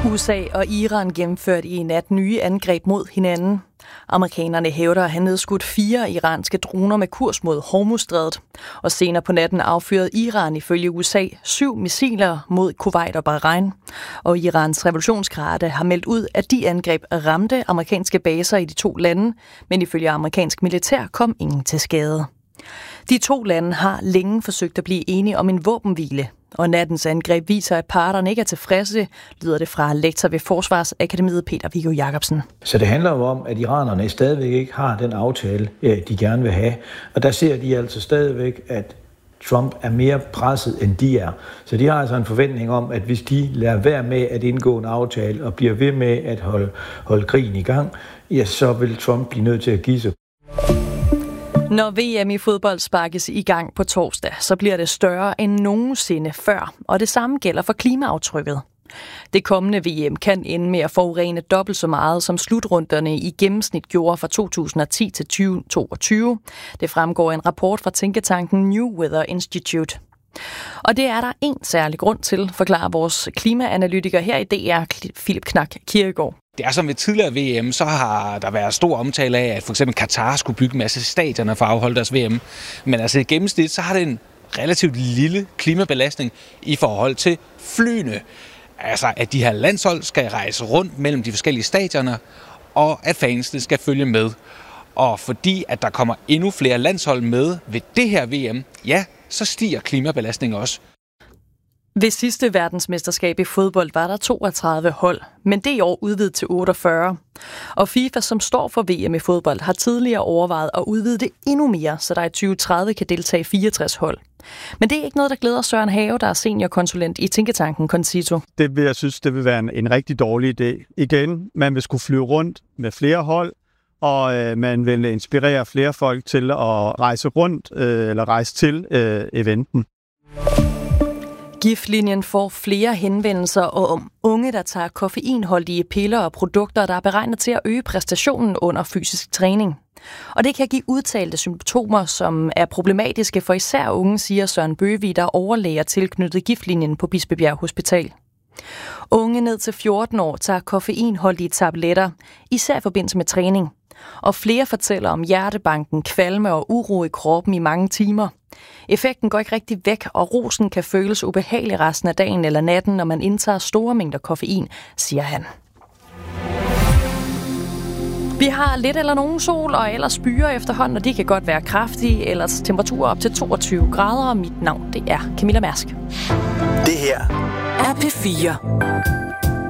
USA og Iran gennemførte i nat nye angreb mod hinanden. Amerikanerne hævder at have nedskudt 4 iranske droner med kurs mod Hormuzstrædet. Og senere på natten affyrede Iran ifølge USA 7 missiler mod Kuwait og Bahrain. Og Irans revolutionsgarde har meldt ud, at de angreb ramte amerikanske baser i de 2 lande, men ifølge amerikansk militær kom ingen til skade. De 2 lande har længe forsøgt at blive enige om en våbenhvile. Og nattens angreb viser, at parterne ikke er tilfredse, lyder det fra lektor ved Forsvarsakademiet Peter Viggo Jacobsen. Så det handler jo om, at iranerne stadigvæk ikke har den aftale, de gerne vil have. Og der ser de altså stadigvæk, at Trump er mere presset, end de er. Så de har altså en forventning om, at hvis de lader være med at indgå en aftale og bliver ved med at holde krigen i gang, ja, så vil Trump blive nødt til at give sig. Når VM i fodbold sparkes i gang på torsdag, så bliver det større end nogensinde før, og det samme gælder for klimaaftrykket. Det kommende VM kan ende med at forurene dobbelt så meget, som slutrunderne i gennemsnit gjorde fra 2010 til 2022. Det fremgår af en rapport fra tænketanken New Weather Institute. Og det er der en særlig grund til, forklarer vores klimaanalytiker her i DR, Philip Knak Kirkegaard. Det er som ved tidligere VM, så har der været stor omtale af, at for eksempel Katar skulle bygge en masse stadioner for at afholde deres VM. Men altså i gennemsnit, så har det en relativt lille klimabelastning i forhold til flyene. Altså at de her landshold skal rejse rundt mellem de forskellige stadioner, og at fansene skal følge med. Og fordi at der kommer endnu flere landshold med ved det her VM, ja, så stiger klimabelastningen også. Ved sidste verdensmesterskab i fodbold var der 32 hold, men det er i år udvidet til 48. Og FIFA, som står for VM i fodbold, har tidligere overvejet at udvide det endnu mere, så der i 2030 kan deltage 64 hold. Men det er ikke noget, der glæder Søren Have, der er seniorkonsulent i tænketanken Concito. Det vil jeg synes, det vil være en rigtig dårlig idé. Igen, man vil skulle flyve rundt med flere hold, og man vil inspirere flere folk til at rejse rundt eller rejse til eventen. Giftlinjen får flere henvendelser om unge, der tager koffeinholdige piller og produkter, der er beregnet til at øge præstationen under fysisk træning. Og det kan give udtalte symptomer, som er problematiske for især unge, siger Søren Bøgevig, der er overlæger tilknyttet Giftlinjen på Bispebjerg Hospital. Unge ned til 14 år tager koffeinholdige tabletter, især i forbindelse med træning. Og flere fortæller om hjertebanken, kvalme og uro i kroppen i mange timer. Effekten går ikke rigtig væk, og rusen kan føles ubehagelig resten af dagen eller natten, når man indtager store mængder koffein, siger han. Vi har lidt eller nogen sol, og ellers byer efterhånden, og de kan godt være kraftige, ellers temperaturer op til 22 grader, og mit navn det er Camilla Mærsk. Det her er P4.